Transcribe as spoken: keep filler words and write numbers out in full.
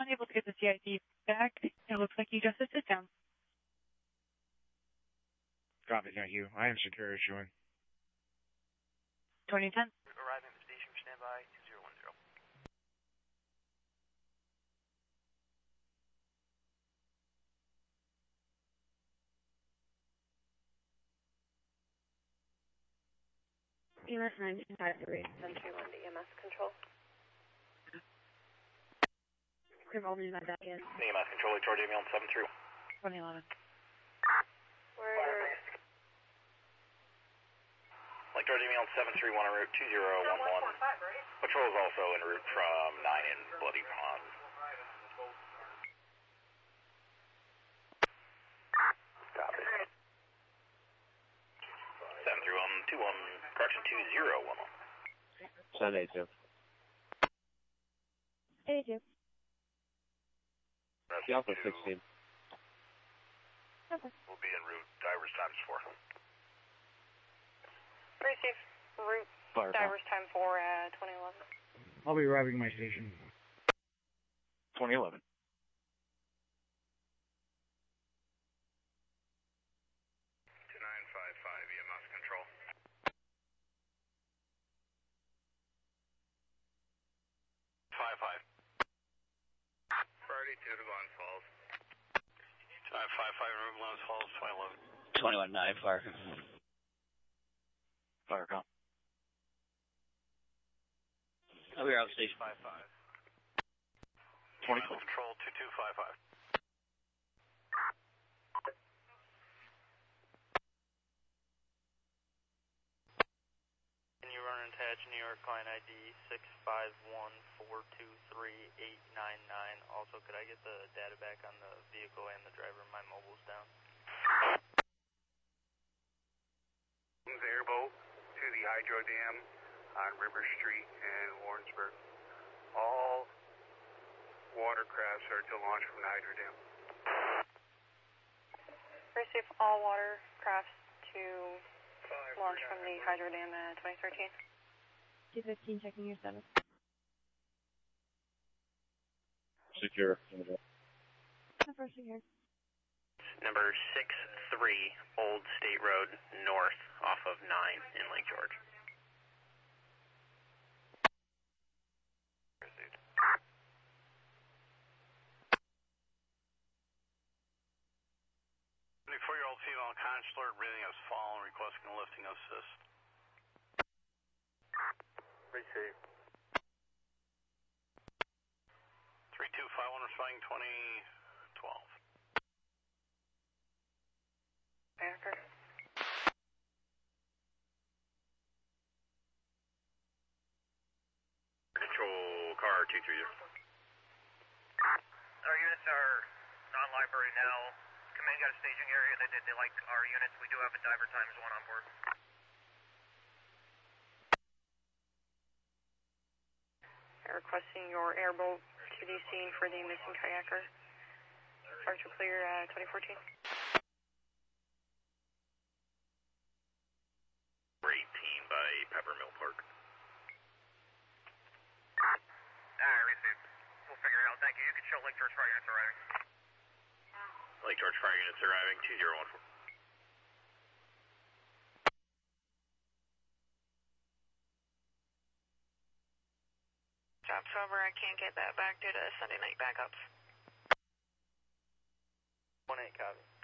unable to get the C I D back. It looks like you just sit down. Copy, thank you. I am secure issuing. twenty ten. Arriving at the station, stand by, two zero one zero. E M S nine five three, seven three one to E M S control. Crib only my back in. E M S control, George Email seven three one. twenty eleven. Where? Like George Email seven three one en route two zero one one. Patrol is also en route from nine in Bloody Pond. Copy. seven three one two one, correction two zero one one. seven eight two. eighty-two. The Alpha sixteen. Okay. We'll be en route, divers times four. Receive route Fire divers time four at twenty eleven. I'll be arriving at my station. twenty eleven. two nine five five E M S control. five five. Priority two to Glens Falls. two nine five five, remove Glens Falls, twenty eleven. twenty-one nine, fire. Fire comp. Oh, we're out station. five five. twenty-four. Control two two five five. Can you run and attach New York client I D six five one four two three eight nine nine? Also, could I get the data back on the vehicle and the driver? My mobile's down. Airboat to the hydro dam on River Street in Warrensburg. All watercrafts are to launch from the hydro dam. Receive all watercrafts to launch from the hydro dam at twenty thirteen. two fifteen, checking your status. Secure. The first secure. Number six three Old State Road North off of nine in Lake George. twenty-four-year-old female consular breathing has fallen, requesting a lifting assist. Receive. three two five one responding twenty twelve. Anchor. Control car two three zero. Our units are non-live right now. Command got a staging area. They did. They like our units. We do have a diver times one on board. Requesting your airboat to the scene for the missing kayaker. Departure clear at twenty fourteen. eighteen by Peppermill Park. Alright, received. We'll figure it out. Thank you. You can show Lake George Fire units arriving. Lake George Fire units arriving two zero one four. Job's over. I can't get that back due to Sunday night backups. one eight, copy.